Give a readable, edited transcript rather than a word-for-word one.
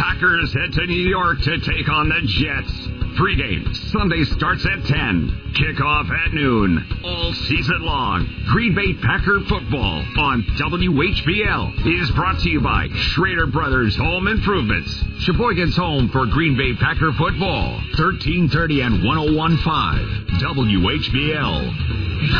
Packers head to New York to take on the Jets. Pre-game Sunday starts at 10. Kickoff at noon. All season long. Green Bay Packer football on WHBL is brought to you by Schrader Brothers Home Improvements. Sheboygan's home for Green Bay Packer football. 1330 and 101.5 WHBL.